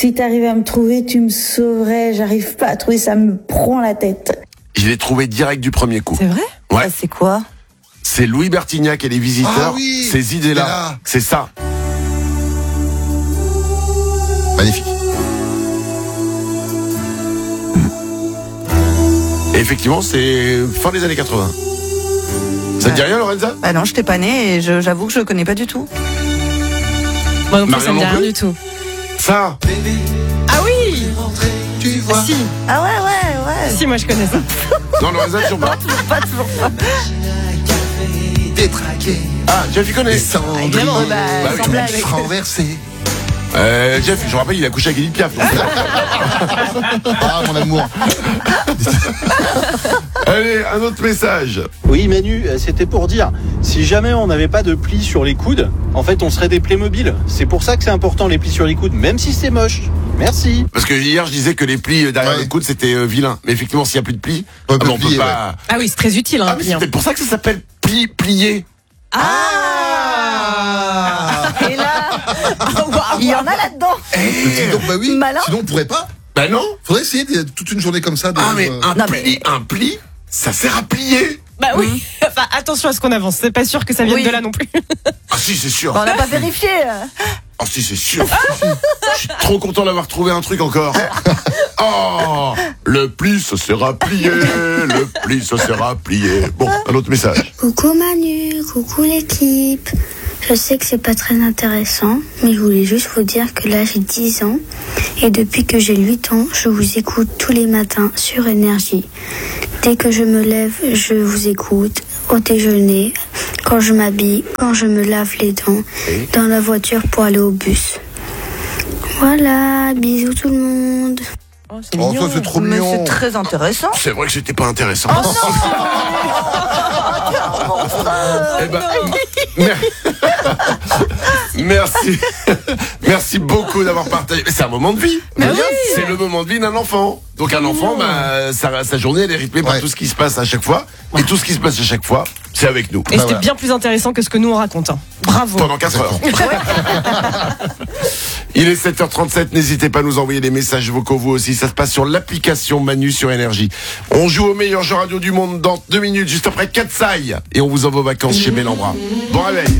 Si t'arrivais à me trouver, tu me sauverais. J'arrive pas à trouver, ça me prend la tête. Je l'ai trouvé direct du premier coup. C'est vrai ? Ouais. Ça, c'est quoi ? C'est Louis Bertignac et les Visiteurs. Ah oui, ces idées-là. C'est ça. Magnifique. Et effectivement, c'est fin des années 80. Ça te dit rien, Lorenza ? Bah non, je t'ai pas né et j'avoue que je le connais pas du tout. Moi non plus, Marion ça me dit non rien plus du tout. Ça. Ah oui. Tu vois. Si, Ah ouais. si, moi je connais ça. Non, Lorenza, toujours pas. Toujours pas. Détraqué. Ah, Jeff, il connaît. Et sans évidemment. briller, Bah oui. tout blague. renversé. Jeff, je rappelle, il a couché avec Edith Piaf. Donc... Ah, mon amour. Allez, un autre message. Oui Manu, c'était pour dire, si jamais on n'avait pas de plis sur les coudes, en fait on serait des Playmobil. C'est pour ça que c'est important les plis sur les coudes, même si c'est moche. Merci. Parce que hier, je disais que les plis derrière Ouais. le coude, c'était vilain. Mais effectivement, s'il n'y a plus de plis, Ouais, on plier, peut pas... Ah oui, c'est très utile, hein, Ah, mais c'est bien. peut-être pour ça que ça s'appelle plié. Et là, il y en a là-dedans. Dis donc, bah oui. Malin. Sinon, on pourrait pas. Ben non. Faudrait essayer toute une journée comme ça. Ah, mais Non, un pli, ça sert à plier. Bah oui. Enfin, attention à ce qu'on avance. C'est pas sûr que ça vienne Oui. de là non plus. Ah si, c'est sûr. On n'a pas vérifié. Ah si, c'est sûr. Je suis trop content d'avoir trouvé un truc encore. Oh, le pli, ça sera plié. Le pli, ça sera plié. Bon, un autre message. Coucou Manu, coucou l'équipe. Je sais que c'est pas très intéressant, mais je voulais juste vous dire que là j'ai 10 ans et depuis que j'ai 8 ans, je vous écoute tous les matins sur Énergie. Dès que je me lève, je vous écoute au déjeuner, quand je m'habille, quand je me lave les dents, dans la voiture pour aller au bus. Voilà, bisous tout le monde. Oh, c'est Oh, mignon. ça, c'est trop Mais mignon. c'est très intéressant. C'est vrai que c'était pas intéressant. Eh ben, merci. Merci beaucoup d'avoir partagé. Mais c'est un moment de vie. C'est le moment de vie d'un enfant. Donc un enfant, sa journée, elle est rythmée par Ouais. tout ce qui se passe à chaque fois. Et tout ce qui se passe à chaque fois, c'est avec nous. Et c'était voilà. bien plus intéressant que ce que nous on raconte. Hein. Bravo. Pendant 4 heures. Il est 7h37, n'hésitez pas à nous envoyer des messages vocaux vous aussi, ça se passe sur l'application Manu sur Énergie. On joue au meilleur jeu radio du monde dans 2 minutes, juste après Katsai, et on vous envoie aux vacances chez Bellambra. Bon réveil.